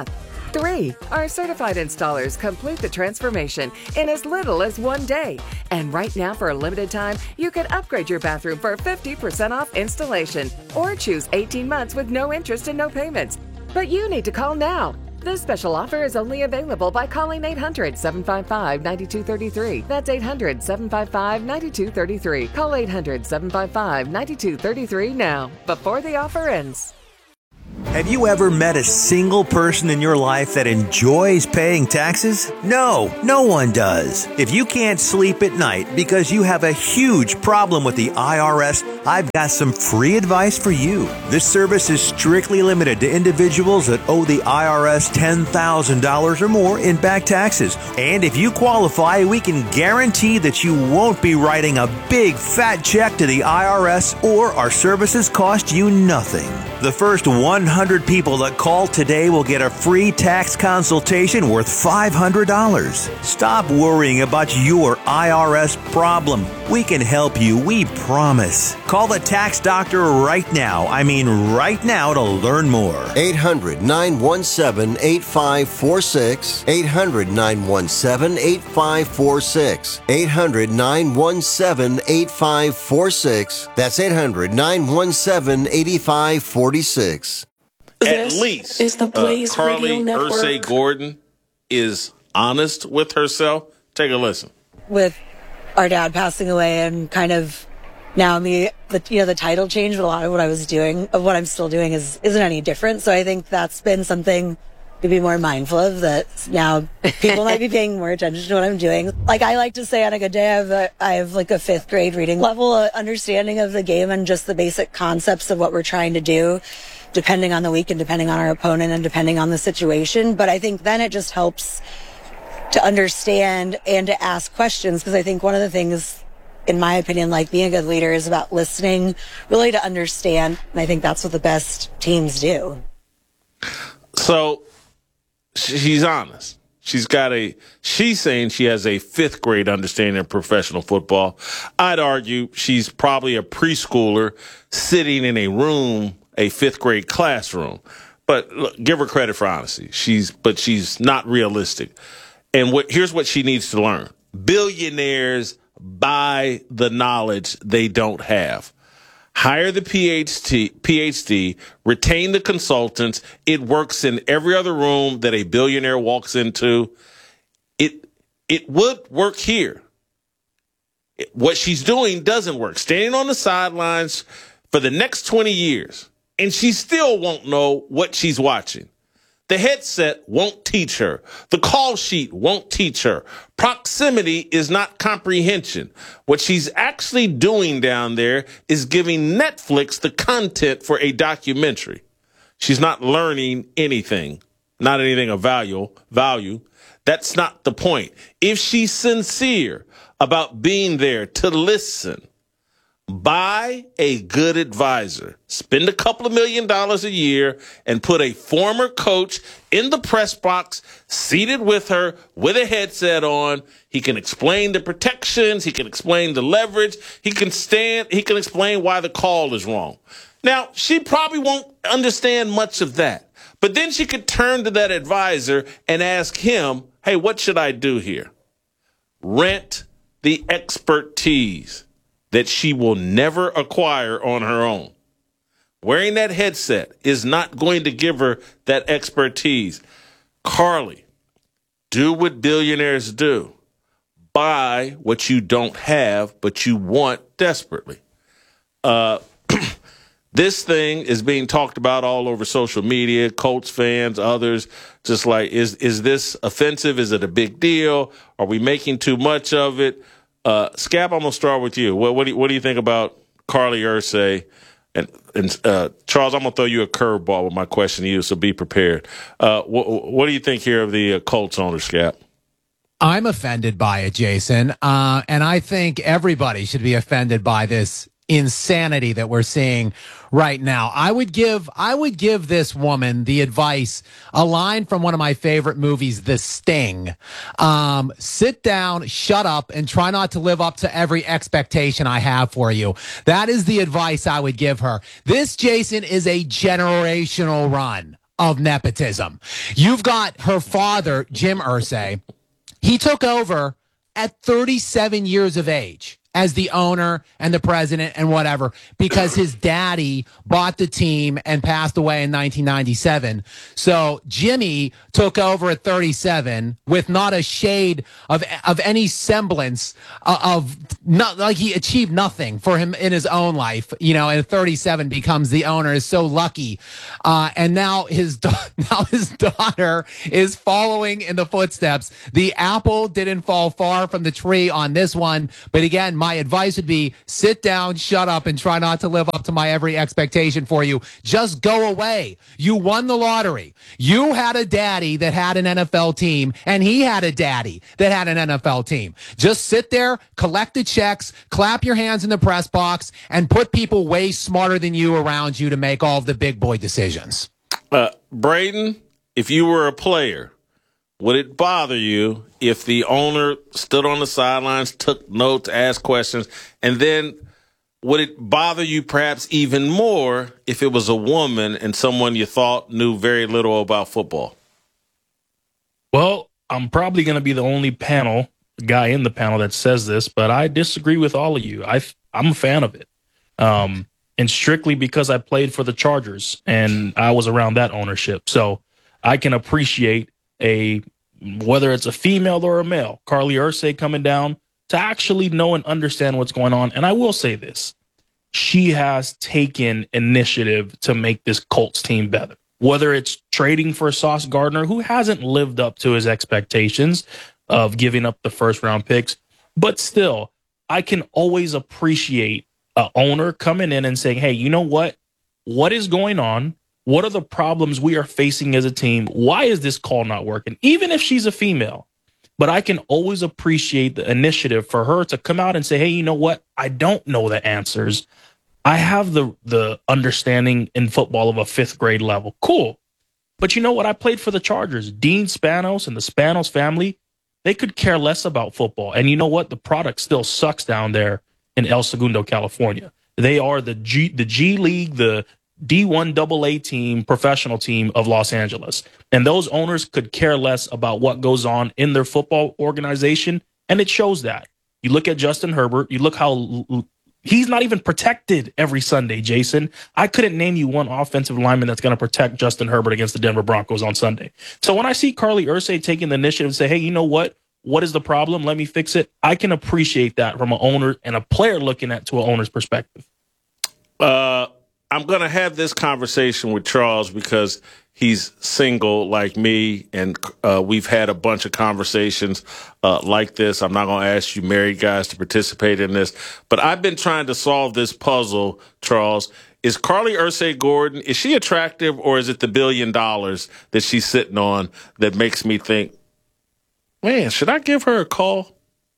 Three, our certified installers complete the transformation in as little as one day. And right now, for a limited time, you can upgrade your bathroom for fifty percent off installation or choose eighteen months with no interest and no payments. But you need to call now. This special offer is only available by calling eight hundred, seven five five, nine two three three. That's eight hundred, seven five five, nine two three three. Call eight hundred, seven five five, nine two three three now, before the offer ends. Have you ever met a single person in your life that enjoys paying taxes? No, no one does. If you can't sleep at night because you have a huge problem with the I R S, I've got some free advice for you. This service is strictly limited to individuals that owe the I R S ten thousand dollars or more in back taxes. And if you qualify, we can guarantee that you won't be writing a big fat check to the I R S, or our services cost you nothing. The first one hundred people that call today will get a free tax consultation worth five hundred dollars. Stop worrying about your I R S problem. We can help you, we promise. Call the tax doctor right now. I mean right now to learn more. eight hundred, nine one seven, eight five four six. eight hundred, nine one seven, eight five four six. eight hundred, nine one seven, eight five four six. That's eight hundred, nine one seven, eight five four six. At least is the Blaze uh, Carly Radio Network. Ursay Gordon is honest with herself. Take a listen. With our dad passing away and kind of now the, the you know the title change, but a lot of what I was doing, of what I'm still doing, is isn't any different. So I think that's been something to be more mindful of, that now people might be paying more attention to what I'm doing. Like I like to say, on a good day, I have a, I have like a fifth grade reading level uh, understanding of the game and just the basic concepts of what we're trying to do, depending on the week and depending on our opponent and depending on the situation. But I think then it just helps to understand and to ask questions, because I think one of the things, in my opinion, like being a good leader is about listening, really to understand. And I think that's what the best teams do. So she's honest. She's got a, she's saying she has a fifth grade understanding of professional football. I'd argue she's probably a preschooler sitting in a room, a fifth grade classroom. But look, give her credit for honesty. She's, but she's not realistic. And what, here's what she needs to learn. Billionaires buy the knowledge they don't have. Hire the PhD, PhD, retain the consultants. It works in every other room that a billionaire walks into. It, it would work here. It, what she's doing doesn't work. Standing on the sidelines for the next twenty years, and she still won't know what she's watching. The headset won't teach her. The call sheet won't teach her. Proximity is not comprehension. What she's actually doing down there is giving Netflix the content for a documentary. She's not learning anything, not anything of value. Value. That's not the point. If she's sincere about being there to listen, buy a good advisor. Spend a couple of million dollars a year and put a former coach in the press box, seated with her with a headset on. He can explain the protections. He can explain the leverage. He can stand. He can explain why the call is wrong. Now, she probably won't understand much of that, but then she could turn to that advisor and ask him, hey, what should I do here? Rent the expertise that she will never acquire on her own. Wearing that headset is not going to give her that expertise. Carly, do what billionaires do. Buy what you don't have, but you want desperately. Uh, this thing is being talked about all over social media, Colts fans, others, just like, is, is this offensive? Is it a big deal? Are we making too much of it? Uh, Scap, I'm gonna start with you. What, what do you, what do you think about Carly Ursay? And, and uh, Charles, I'm gonna throw you a curveball with my question to you, so be prepared. Uh, what, what do you think here of the uh, Colts owner, Scap? I'm offended by it, Jason, uh, and I think everybody should be offended by this insanity that we're seeing right now. I would give I would give this woman the advice, a line from one of my favorite movies, The Sting. Um, sit down, shut up, and try not to live up to every expectation I have for you. That is the advice I would give her. This, Jason, is a generational run. of nepotism. You've got her father, Jim Irsay. He took over at thirty-seven years of age as the owner and the president and whatever, because his daddy bought the team and passed away in nineteen ninety-seven. So Jimmy took over at thirty-seven with not a shade of of any semblance of, of not like he achieved nothing for him in his own life, you know, and at thirty-seven becomes the owner, is so lucky. Uh, and now his, now his daughter is following in the footsteps. The apple didn't fall far from the tree on this one, but again, my advice would be sit down, shut up, and try not to live up to my every expectation for you. Just go away. You won the lottery. You had a daddy that had an N F L team, and he had a daddy that had an N F L team. Just sit there, collect the checks, clap your hands in the press box, and put people way smarter than you around you to make all of the big boy decisions. Uh, Braden, if you were a player, would it bother you if the owner stood on the sidelines, took notes, asked questions, and then would it bother you perhaps even more if it was a woman and someone you thought knew very little about football? Well, I'm probably going to be the only panel guy in the panel that says this, but I disagree with all of you. I, I'm a fan of it. Um, and strictly because I played for the Chargers and I was around that ownership. So I can appreciate a, whether it's a female or a male, Carly Irsay coming down to actually know and understand what's going on. And I will say this, she has taken initiative to make this Colts team better. Whether it's trading for Sauce Gardner, who hasn't lived up to his expectations of giving up the first round picks, but still, I can always appreciate an owner coming in and saying, hey, you know what? What is going on? What are the problems we are facing as a team? Why is this call not working? Even if she's a female. But I can always appreciate the initiative for her to come out and say, hey, you know what? I don't know the answers. I have the the understanding in football of a fifth grade level. Cool. But you know what? I played for the Chargers. Dean Spanos and the Spanos family, they could care less about football. And you know what? The product still sucks down there in El Segundo, California. They are the G, the G League, the D one double A team, professional team of Los Angeles. And those owners could care less about what goes on in their football organization. And it shows that. You look at Justin Herbert, you look how he's not even protected every Sunday, Jason. I couldn't name you one offensive lineman that's going to protect Justin Herbert against the Denver Broncos on Sunday. So when I see Carly Irsay taking the initiative and say, hey, you know what? What is the problem? Let me fix it. I can appreciate that from an owner and a player looking at to an owner's perspective. Uh, I'm going to have this conversation with Charles because he's single like me, and uh, we've had a bunch of conversations uh, like this. I'm not going to ask you married guys to participate in this, but I've been trying to solve this puzzle, Charles. Is Carly Irsay Gordon, is she attractive, or is it the billion dollars that she's sitting on that makes me think, man, should I give her a call?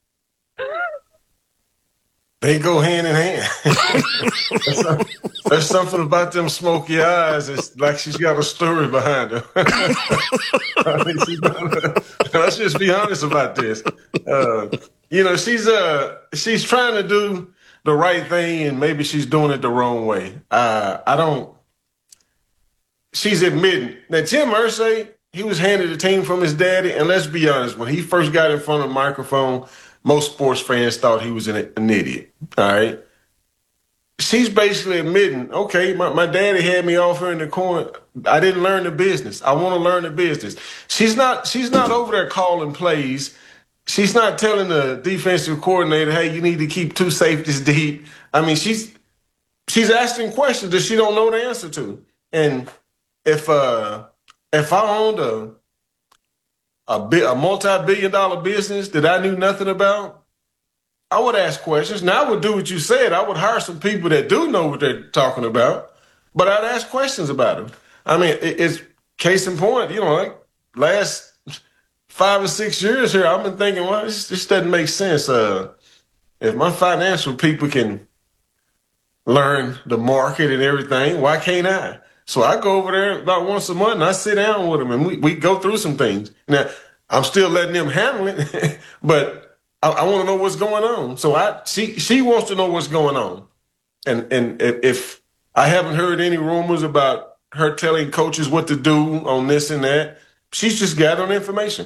They go hand in hand. there's, some, there's something about them smoky eyes. It's like she's got a story behind her. I mean, she's not, let's just be honest about this. Uh, you know, she's uh, she's trying to do the right thing, and maybe she's doing it the wrong way. Uh, I don't. She's admitting that Jim Irsay, he was handed the team from his daddy, and let's be honest, when he first got in front of the microphone, most sports fans thought he was an, an idiot, all right? She's basically admitting, okay, my, my daddy had me off here in the corner. I didn't learn the business. I want to learn the business. She's not She's not over there calling plays. She's not telling the defensive coordinator, hey, you need to keep two safeties deep. I mean, she's she's asking questions that she don't know the answer to. And if uh, if I owned a A, bi- a multi-billion dollar business that I knew nothing about, I would ask questions. Now, I would do what you said. I would hire some people that do know what they're talking about, but I'd ask questions about them. I mean, it, it's case in point, you know, like last five or six years here, I've been thinking, well, this, this doesn't make sense. Uh, if my financial people can learn the market and everything, why can't I? So I go over there about once a month and I sit down with them and we, we go through some things. Now, I'm still letting them handle it, but I, I want to know what's going on. So I she she wants to know what's going on. And and if I haven't heard any rumors about her telling coaches what to do on this and that. She's just gathering information.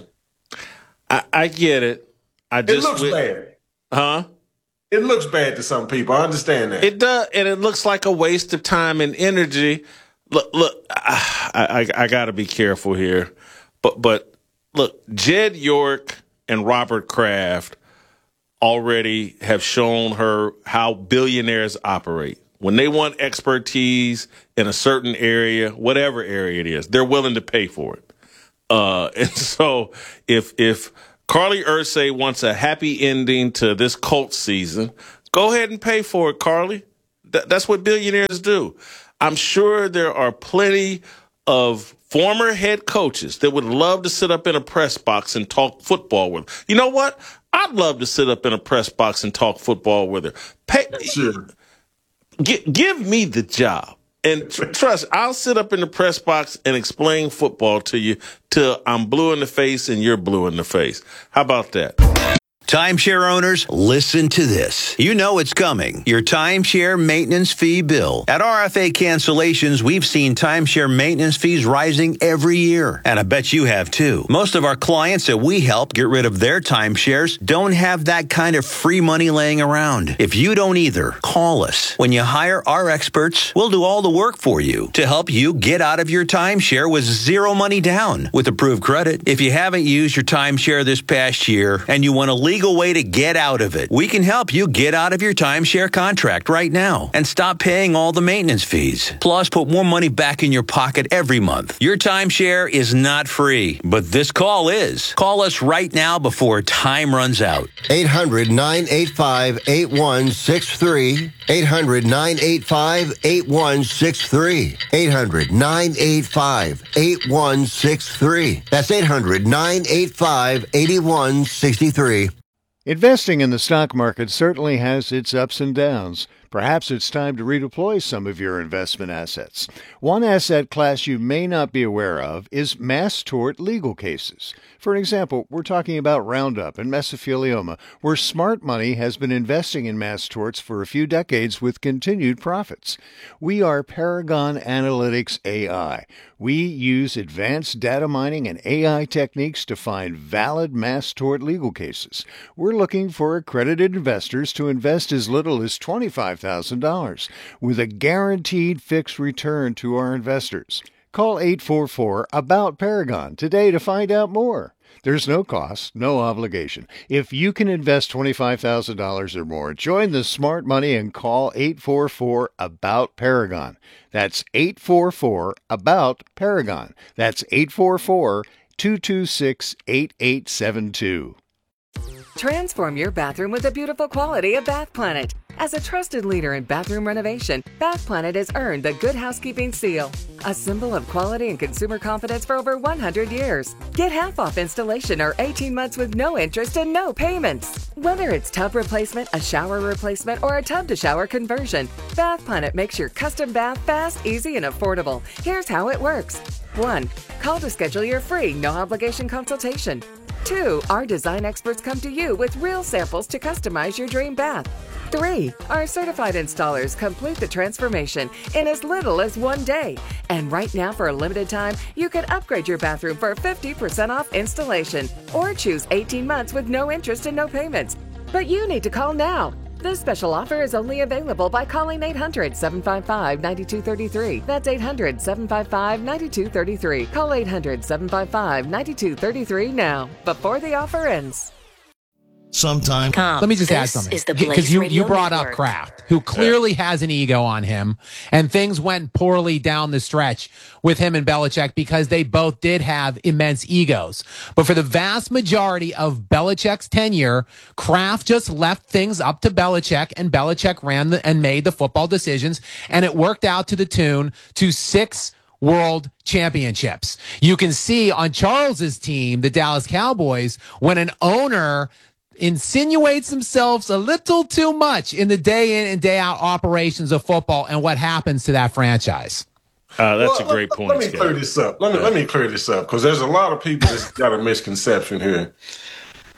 I, I get it. I just it looks w- bad. Huh? It looks bad to some people. I understand that. It does, and it looks like a waste of time and energy. Look, look, I, I, I got to be careful here. But, but look, Jed York and Robert Kraft already have shown her how billionaires operate. When they want expertise in a certain area, whatever area it is, they're willing to pay for it. Uh, and so if if Carly Ursay wants a happy ending to this Colts season, go ahead and pay for it, Carly. Th- that's what billionaires do. I'm sure there are plenty of former head coaches that would love to sit up in a press box and talk football with her. You know what? I'd love to sit up in a press box and talk football with her. Pay, sure. G- give me the job. And tr- trust, I'll sit up in the press box and explain football to you till I'm blue in the face and you're blue in the face. How about that? Timeshare owners, listen to this. You know it's coming. Your timeshare maintenance fee bill. At R F A Cancellations, we've seen timeshare maintenance fees rising every year. And I bet you have too. Most of our clients that we help get rid of their timeshares don't have that kind of free money laying around. If you don't either, call us. When you hire our experts, we'll do all the work for you to help you get out of your timeshare with zero money down with approved credit. If you haven't used your timeshare this past year and you want to leave legal way to get out of it. We can help you get out of your timeshare contract right now and stop paying all the maintenance fees. Plus, put more money back in your pocket every month. Your timeshare is not free, but this call is. Call us right now before time runs out. eight hundred, nine eight five, eight one six three. eight hundred, nine eight five, eight one six three. eight hundred, nine eight five, eight one six three. That's eight hundred, nine eight five, eight one six three. Investing in the stock market certainly has its ups and downs. Perhaps it's time to redeploy some of your investment assets. One asset class you may not be aware of is mass tort legal cases. For example, we're talking about Roundup and mesothelioma, where smart money has been investing in mass torts for a few decades with continued profits. We are Paragon Analytics A I. We use advanced data mining and A I techniques to find valid mass tort legal cases. We're looking for accredited investors to invest as little as twenty-five thousand dollars with a guaranteed fixed return to our investors. Call eight four four, ABOUT Paragon today to find out more. There's no cost, no obligation. If you can invest twenty-five thousand dollars or more, join the smart money and call eight four four, ABOUT Paragon. That's eight four four, ABOUT Paragon. That's eight four four, two two six, eight eight seven two. Transform your bathroom with the beautiful quality of Bath Planet. As a trusted leader in bathroom renovation, Bath Planet has earned the Good Housekeeping seal, a symbol of quality and consumer confidence for over one hundred years. Get half off installation or eighteen months with no interest and no payments. Whether it's tub replacement, a shower replacement, or a tub-to-shower conversion, Bath Planet makes your custom bath fast, easy, and affordable. Here's how it works. one. Call to schedule your free, no-obligation consultation. two. Our design experts come to you with real samples to customize your dream bath. three. Our certified installers complete the transformation in as little as one day. And right now, for a limited time, you can upgrade your bathroom for fifty percent off installation or choose eighteen months with no interest and no payments. But you need to call now. This special offer is only available by calling eight hundred, seven five five, nine two three three. That's eight hundred, seven five five, nine two three three. Call eight hundred, seven five five, nine two three three now, before the offer ends. Sometime. Let me just add something. Because you, you brought up Kraft, who clearly yeah. has an ego on him, and things went poorly down the stretch with him and Belichick because they both did have immense egos. But for the vast majority of Belichick's tenure, Kraft just left things up to Belichick, and Belichick ran the, and made the football decisions, and it worked out to the tune to six world championships. You can see on Charles's team, the Dallas Cowboys, when an owner insinuates themselves a little too much in the day in and day out operations of football and what happens to that franchise. Uh, that's well, a great let, point. Let me Scott. clear this up. Let me, yeah. let me clear this up because there's a lot of people that's got a misconception here.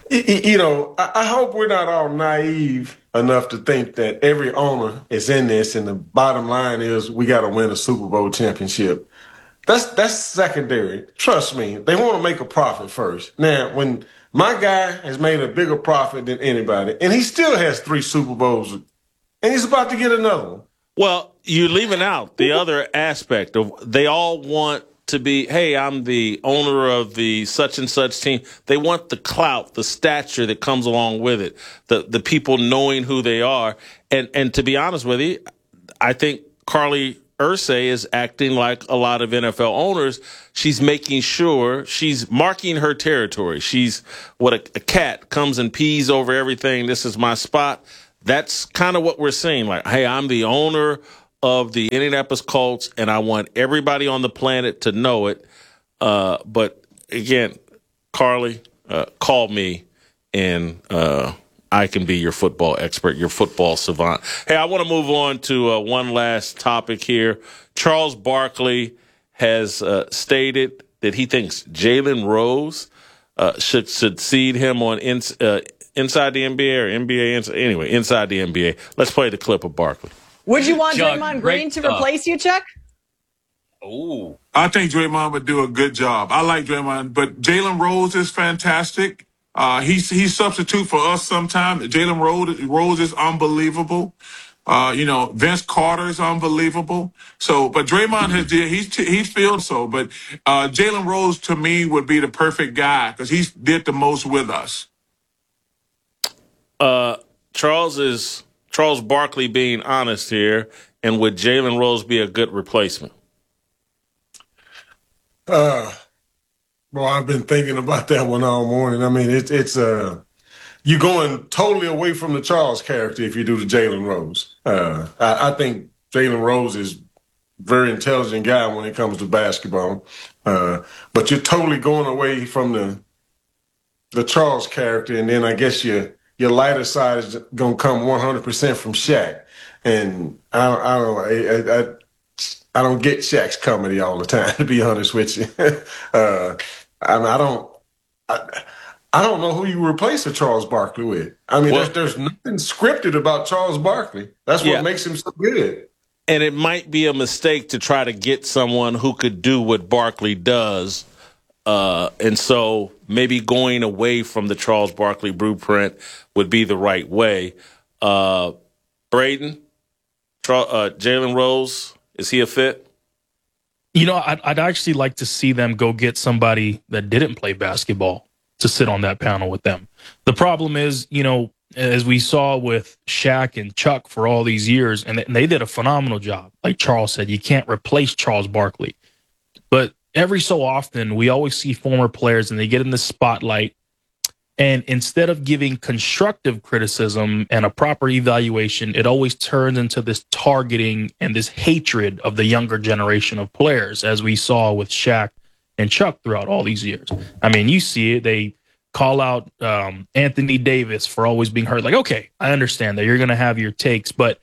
You know, I hope we're not all naive enough to think that every owner is in this, and the bottom line is we got to win a Super Bowl championship. That's that's secondary. Trust me, they want to make a profit first. Now, when my guy has made a bigger profit than anybody, and he still has three Super Bowls, and he's about to get another one. Well, you're leaving out the other aspect of they all want to be, hey, I'm the owner of the such and such team. They want the clout, the stature that comes along with it, the the people knowing who they are. And and to be honest with you, I think Carly Ursay is acting like a lot of N F L owners. She's making sure she's marking her territory. She's what a, a cat comes and pees over everything. This is my spot. That's kind of what we're seeing. Like, hey, I'm the owner of the Indianapolis Colts, and I want everybody on the planet to know it. Uh, but again, Carly, uh, call me, and uh, I can be your football expert, your football savant. Hey, I want to move on to uh, one last topic here. Charles Barkley has uh, stated that he thinks Jalen Rose uh, should succeed him on in, uh, inside the N B A or N B A. Inside, anyway, inside the N B A. Let's play the clip of Barkley. Would you want Chuck, Draymond Green to replace you, Chuck? Oh, I think Draymond would do a good job. I like Draymond, but Jalen Rose is fantastic. Uh, he's he's substitute for us sometimes. Jalen Rose, Rose is unbelievable. Uh, you know, Vince Carter is unbelievable. So, but Draymond has he's he's filled so. But uh, Jalen Rose to me would be the perfect guy because he's did the most with us. Uh, Charles is Charles Barkley being honest here, and would Jalen Rose be a good replacement? Uh, well, I've been thinking about that one all morning. I mean, it, it's uh, you're going totally away from the Charles character if you do the Jalen Rose. Uh, I, I think Jalen Rose is a very intelligent guy when it comes to basketball, uh, but you're totally going away from the the Charles character, and then I guess your your lighter side is going to come one hundred percent from Shaq. And I, I don't know, I, I, I don't get Shaq's comedy all the time, to be honest with you. uh, I, mean, I don't, I, I don't know who you replace a Charles Barkley with. I mean, well, there's, there's nothing scripted about Charles Barkley. That's what yeah. makes him so good. And it might be a mistake to try to get someone who could do what Barkley does. Uh, and so maybe going away from the Charles Barkley blueprint would be the right way. Uh, Braden, uh, Jalen Rose, is he a fit? You know, I'd, I'd actually like to see them go get somebody that didn't play basketball to sit on that panel with them. The problem is, you know, as we saw with Shaq and Chuck for all these years, and they did a phenomenal job. Like Charles said, you can't replace Charles Barkley. But every so often, we always see former players and they get in the spotlight. And instead of giving constructive criticism and a proper evaluation, it always turns into this targeting and this hatred of the younger generation of players, as we saw with Shaq and Chuck throughout all these years. I mean, you see it. They call out um, Anthony Davis for always being hurt. Like, okay, I understand that you're going to have your takes, but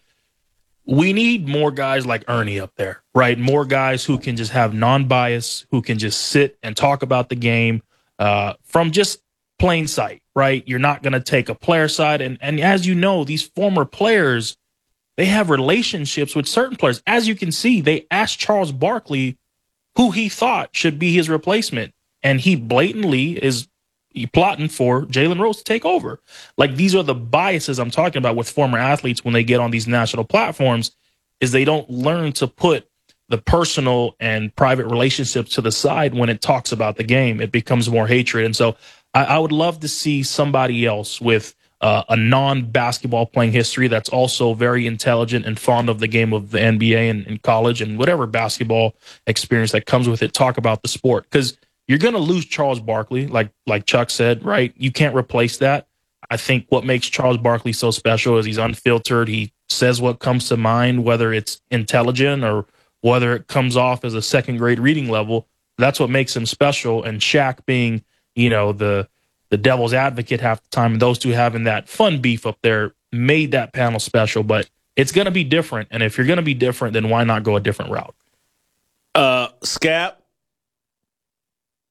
we need more guys like Ernie up there, right? More guys who can just have non-bias, who can just sit and talk about the game uh, from just plain sight, right? You're not going to take a player side. And, and as you know, these former players, they have relationships with certain players. As you can see, they asked Charles Barkley who he thought should be his replacement. And he blatantly is plotting for Jalen Rose to take over. Like, these are the biases I'm talking about with former athletes when they get on these national platforms, is they don't learn to put the personal and private relationships to the side when it talks about the game. It becomes more hatred. And so I, I would love to see somebody else with uh, a non-basketball playing history that's also very intelligent and fond of the game of the N B A and, and college and whatever basketball experience that comes with it, talk about the sport. Because you're going to lose Charles Barkley, like like Chuck said, right? You can't replace that. I think what makes Charles Barkley so special is he's unfiltered. He says what comes to mind, whether it's intelligent or whether it comes off as a second-grade reading level. That's what makes him special. And Shaq being, you know, the the devil's advocate half the time, and those two having that fun beef up there made that panel special. But it's going to be different. And if you're going to be different, then why not go a different route? Uh, Scap,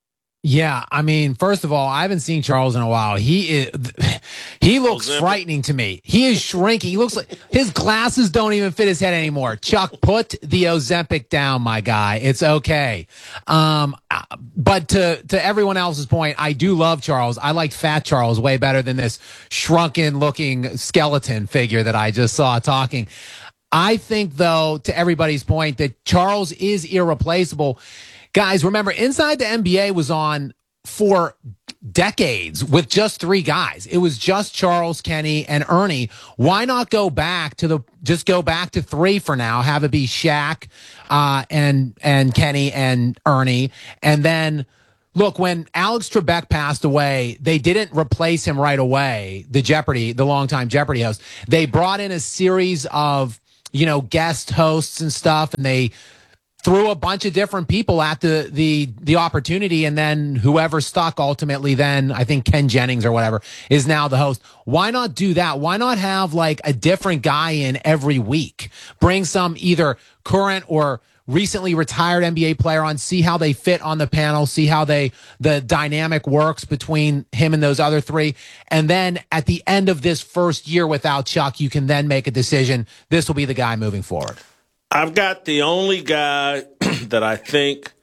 Yeah, I mean, first of all, I haven't seen Charles in a while. He is, he looks Ozempic. frightening to me. He is shrinking. He looks like his glasses don't even fit his head anymore. Chuck, put the Ozempic down, my guy. It's okay. Um, but to to everyone else's point, I do love Charles. I like Fat Charles way better than this shrunken-looking skeleton figure that I just saw talking. I think, though, to everybody's point, that Charles is irreplaceable. Guys, remember, Inside the N B A was on for decades with just three guys. It was just Charles, Kenny, and Ernie. Why not go back to the just go back to three for now? Have it be Shaq, uh, and and Kenny and Ernie, and then. Look, when Alex Trebek passed away, they didn't replace him right away. The Jeopardy, the longtime Jeopardy host, they brought in a series of, you know, guest hosts and stuff, and they threw a bunch of different people at the the the opportunity, and then whoever stuck ultimately, then I think Ken Jennings or whatever is now the host. Why not do that? Why not have like a different guy in every week? Bring some either current or recently retired N B A player on, see how they fit on the panel, see how they the dynamic works between him and those other three. And then at the end of this first year without Chuck, you can then make a decision. This will be the guy moving forward. I've got the only guy that I think